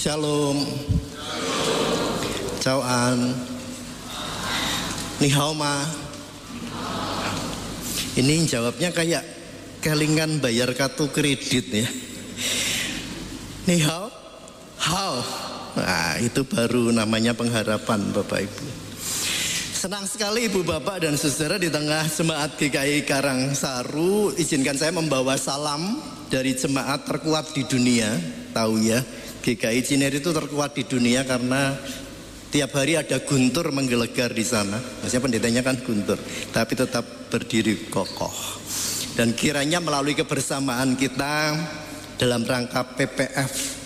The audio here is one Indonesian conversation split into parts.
Shalom. Ciao An. Ni hao ma. Ini jawabnya kayak kelingan bayar kartu kredit ya. Ni hao. Hao. Nah, itu baru namanya pengharapan Bapak Ibu. Senang sekali Ibu Bapak dan Saudara di tengah jemaat GKI Karangsaru. Izinkan saya membawa salam dari jemaat terkuat di dunia. Tahu ya, GKI Cinere itu terkuat di dunia karena tiap hari ada guntur menggelegar di sana. Maksudnya pendetanya kan guntur, tapi tetap berdiri kokoh. Dan kiranya melalui kebersamaan kita dalam rangka PPF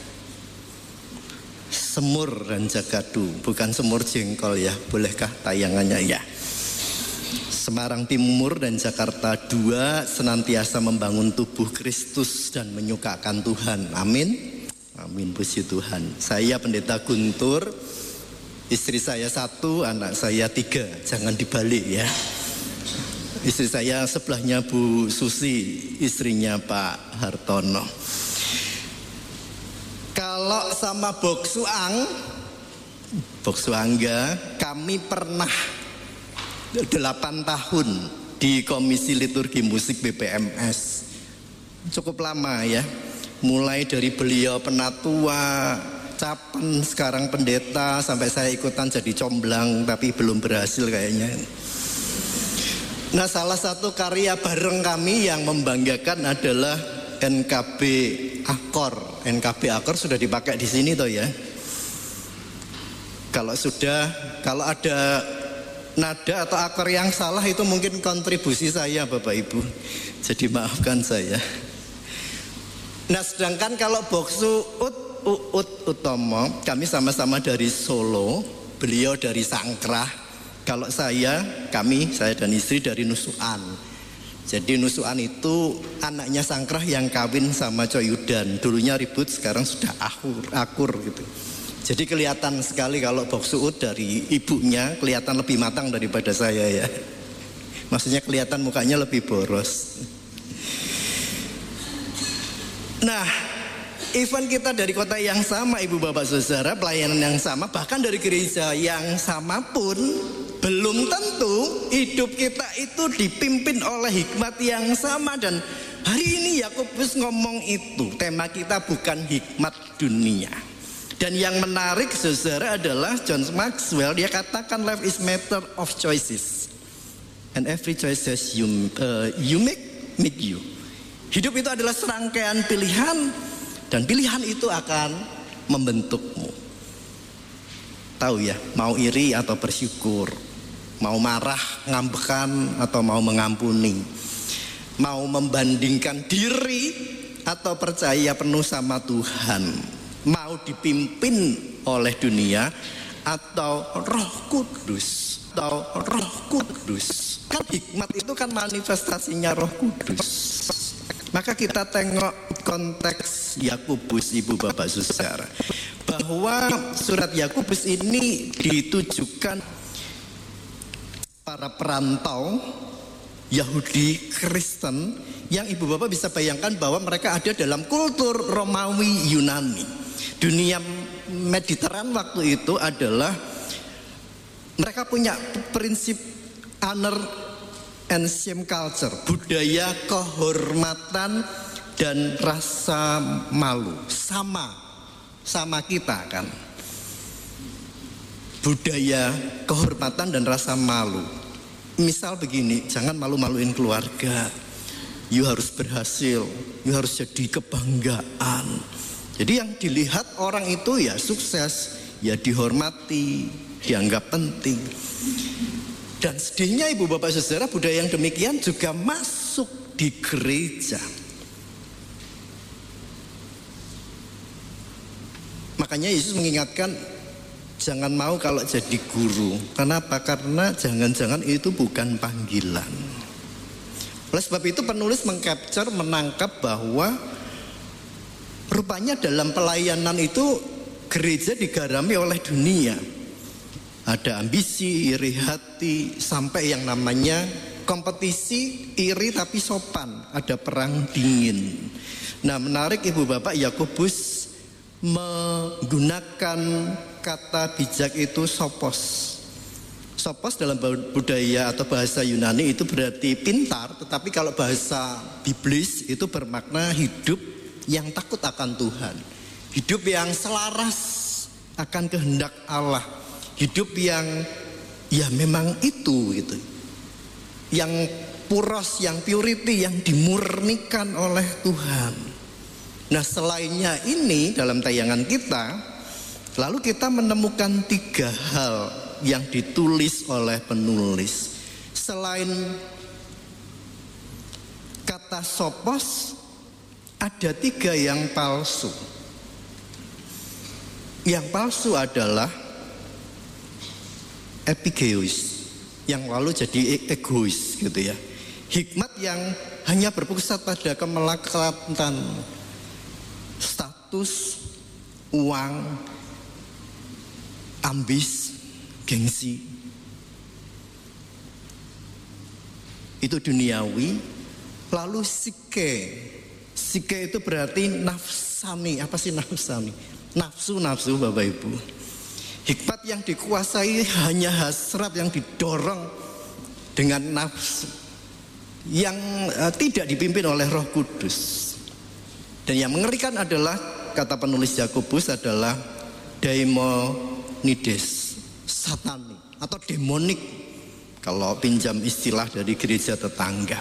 Semur dan Jagadu, bukan semur jengkol ya, bolehkah tayangannya ya? Semarang Timur dan Jakarta 2 senantiasa membangun tubuh Kristus dan menyukakan Tuhan. Amin. Amin, puji Tuhan. Saya Pendeta Guntur, istri saya 1, anak saya 3. Jangan dibalik ya. Istri saya sebelahnya Bu Susi, istrinya Pak Hartono. Kalau sama Boksuangga, kami pernah 8 tahun di Komisi Liturgi Musik BPMS. Cukup lama ya. Mulai dari beliau penatua, capen, sekarang pendeta, sampai saya ikutan jadi comblang, tapi belum berhasil kayaknya. Nah, salah satu karya bareng kami yang membanggakan adalah NKB Akor. NKB Akor sudah dipakai di sini toh ya. Kalau ada nada atau akor yang salah itu mungkin kontribusi saya Bapak Ibu. Jadi maafkan saya. Nah, sedangkan kalau Boksu Uut Utomo, kami sama-sama dari Solo, beliau dari Sangkrah. Kalau saya dan istri dari Nusukan. Jadi Nusukan itu anaknya Sangkrah yang kawin sama Coyudan. Dulunya ribut, sekarang sudah akur gitu. Jadi kelihatan sekali kalau Boksu Uut dari ibunya kelihatan lebih matang daripada saya ya. Maksudnya kelihatan mukanya lebih boros. Nah, event kita dari kota yang sama Ibu Bapak Saudara, pelayanan yang sama, bahkan dari gereja yang sama pun belum tentu hidup kita itu dipimpin oleh hikmat yang sama. Dan hari ini Yakobus ngomong itu, tema kita bukan hikmat dunia. Dan yang menarik Saudara adalah John Maxwell, dia katakan life is matter of choices. And every choices you make you. Hidup itu adalah serangkaian pilihan, dan pilihan itu akan membentukmu. Tahu ya, mau iri atau bersyukur, mau marah, ngambekan atau mau mengampuni, mau membandingkan diri atau percaya penuh sama Tuhan, mau dipimpin oleh dunia atau Roh Kudus. Kan hikmat itu kan manifestasinya Roh Kudus. Maka kita tengok konteks Yakobus Ibu Bapak Saudara, bahwa surat Yakobus ini ditujukan para perantau Yahudi Kristen yang Ibu Bapak bisa bayangkan bahwa mereka ada dalam kultur Romawi Yunani. Dunia Mediteran waktu itu adalah mereka punya prinsip honor and shame culture, budaya kehormatan dan rasa malu. Sama kita kan, budaya kehormatan dan rasa malu. Misal begini, jangan malu-maluin keluarga, you harus berhasil, you harus jadi kebanggaan. Jadi yang dilihat orang itu ya sukses, ya dihormati, dianggap penting. Dan sedihnya Ibu Bapak Saudara, budaya yang demikian juga masuk di gereja. Makanya Yesus mengingatkan, jangan mau kalau jadi guru. Kenapa? Karena jangan-jangan itu bukan panggilan. Oleh sebab itu penulis mengcapture, menangkap bahwa rupanya dalam pelayanan itu gereja digarami oleh dunia. Ada ambisi, iri hati, sampai yang namanya kompetisi, iri tapi sopan. Ada perang dingin. Nah, menarik Ibu Bapak, Yakobus menggunakan kata bijak itu sopos. Sopos dalam budaya atau bahasa Yunani itu berarti pintar, tetapi kalau bahasa Biblis itu bermakna hidup yang takut akan Tuhan, hidup yang selaras akan kehendak Allah, hidup yang ya memang itu gitu, yang puros, yang purity, yang dimurnikan oleh Tuhan. Nah, selainnya ini dalam tayangan kita, lalu kita menemukan 3 hal yang ditulis oleh penulis. Selain kata sopos, ada 3 yang palsu. Yang palsu adalah epigeus, yang lalu jadi egois gitu ya. Hikmat yang hanya berpusat pada kemelekatan, status, uang, ambis, gengsi. Itu duniawi. Lalu sike itu berarti nafsani. Apa sih nafsani? Nafsu Bapak Ibu. Hikmat yang dikuasai hanya hasrat yang didorong dengan nafsu, yang tidak dipimpin oleh Roh Kudus. Dan yang mengerikan adalah, kata penulis Yakobus, adalah daimonides, satani atau demonik, kalau pinjam istilah dari gereja tetangga.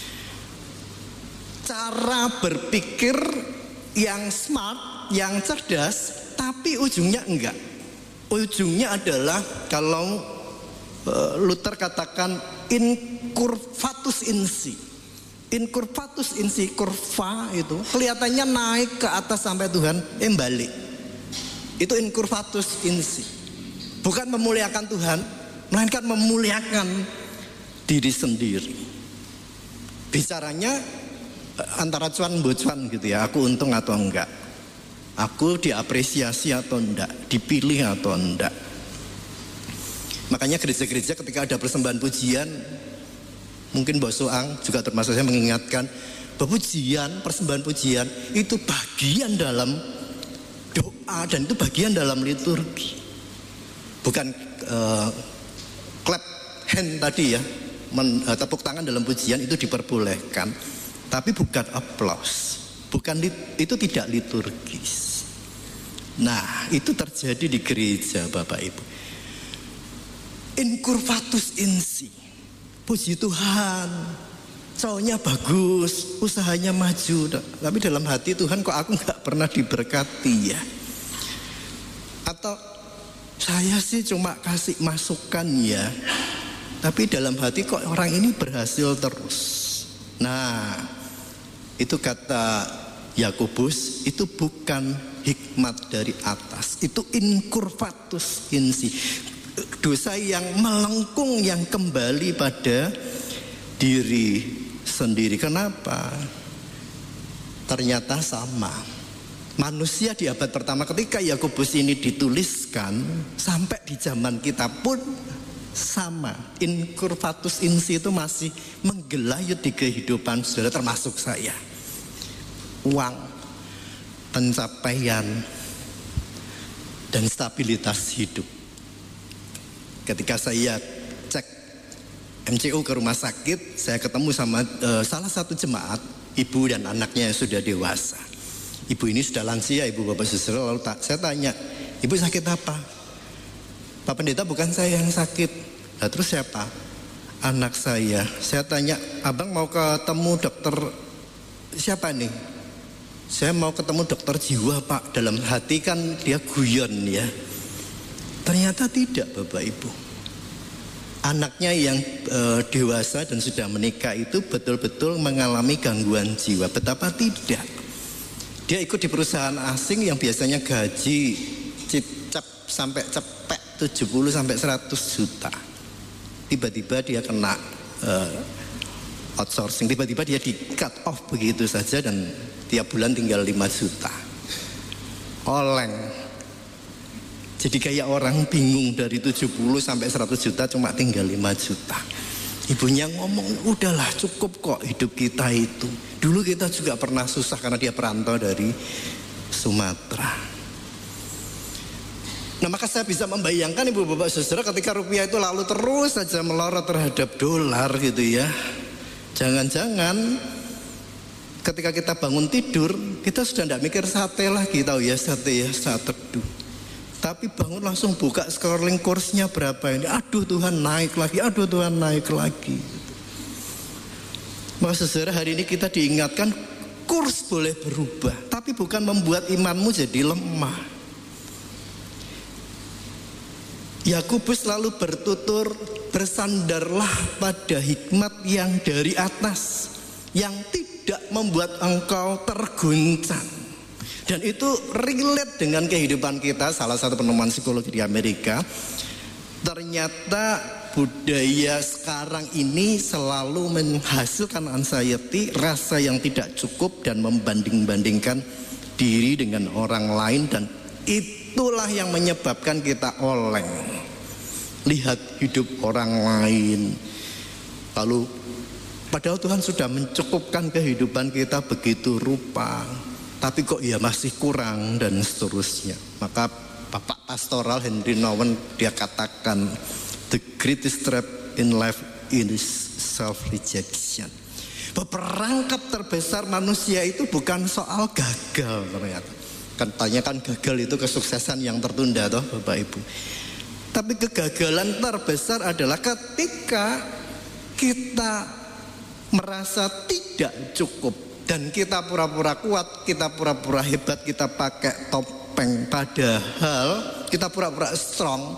Cara berpikir yang smart, yang cerdas, tapi ujungnya enggak. Ujungnya adalah kalau Luther katakan incurvatus insi. Incurvatus insi, kurva itu kelihatannya naik ke atas sampai Tuhan, balik. Itu incurvatus insi. Bukan memuliakan Tuhan, melainkan memuliakan diri sendiri. Bicaranya antara cuan bocuan gitu ya, aku untung atau enggak, aku diapresiasi atau enggak, dipilih atau enggak. Makanya gereja-gereja ketika ada persembahan pujian, mungkin Mbak Soang juga termasuk saya mengingatkan bahwa persembahan pujian itu bagian dalam doa dan itu bagian dalam liturgi. Bukan clap hand tadi ya, tepuk tangan dalam pujian itu diperbolehkan, tapi bukan applause, itu tidak liturgis. Nah, itu terjadi di gereja Bapak Ibu. Incurvatus insi, puji Tuhan, cowoknya bagus, usahanya maju, tapi dalam hati Tuhan kok aku gak pernah diberkati ya. Atau saya sih cuma kasih masukan ya, tapi dalam hati kok orang ini berhasil terus. Nah, itu kata Yakobus, itu bukan hikmat dari atas, itu incurvatus insi, dosa yang melengkung, yang kembali pada diri sendiri. Kenapa? Ternyata sama. Manusia di abad pertama ketika Yakobus ini dituliskan sampai di zaman kita pun sama. Incurvatus insi itu masih menggelayut di kehidupan saudara, termasuk saya. Uang, pencapaian, dan stabilitas hidup. Ketika saya cek MCO ke rumah sakit, saya ketemu sama salah satu jemaat, ibu dan anaknya yang sudah dewasa. Ibu ini sudah lansia, ibu bapak saudara. Lalu saya tanya, ibu sakit apa? Pak Pendeta, bukan saya yang sakit. Nah, terus siapa? Anak saya. Saya tanya, abang mau ketemu dokter siapa nih? Saya mau ketemu dokter jiwa Pak. Dalam hati kan dia guyon ya. Ternyata tidak Bapak Ibu. Anaknya yang dewasa dan sudah menikah itu betul-betul mengalami gangguan jiwa. Betapa tidak. Dia ikut di perusahaan asing yang biasanya gaji cicap sampai cepek 70 sampai 100 juta. Tiba-tiba dia kena outsourcing. Tiba-tiba dia di cut off begitu saja dan tiap bulan tinggal 5 juta. Oleng. Jadi kayak orang bingung, dari 70 sampai 100 juta cuma tinggal 5 juta. Ibunya ngomong, udahlah cukup kok hidup kita itu. Dulu kita juga pernah susah karena dia perantau dari Sumatera. Nah, maka saya bisa membayangkan ibu bapak saudara ketika rupiah itu lalu terus saja melorot terhadap dolar gitu ya. Jangan-jangan ketika kita bangun tidur, kita sudah tidak mikir sate lagi, tahu ya sate ya, saat teduh. Tapi bangun langsung buka scrolling kursnya berapa ini. Aduh Tuhan naik lagi, aduh Tuhan naik lagi. Maka saudara, hari ini kita diingatkan kurs boleh berubah, tapi bukan membuat imanmu jadi lemah. Yakobus lalu bertutur, bersandarlah pada hikmat yang dari atas, yang tidak membuat engkau terguncang. Dan itu relate dengan kehidupan kita. Salah satu penemuan psikologi di Amerika, ternyata budaya sekarang ini selalu menghasilkan anxiety, rasa yang tidak cukup dan membanding-bandingkan diri dengan orang lain. Dan itulah yang menyebabkan kita oleng, lihat hidup orang lain. Lalu padahal Tuhan sudah mencukupkan kehidupan kita begitu rupa, tapi kok ya masih kurang dan seterusnya. Maka Bapak Pastoral Henry Nouwen dia katakan, the greatest trap in life is self-rejection. Perangkap terbesar manusia itu bukan soal gagal ternyata. Katanya kan gagal itu kesuksesan yang tertunda toh Bapak Ibu. Tapi kegagalan terbesar adalah ketika kita merasa tidak cukup dan kita pura-pura kuat, kita pura-pura hebat, kita pakai topeng, padahal kita pura-pura strong,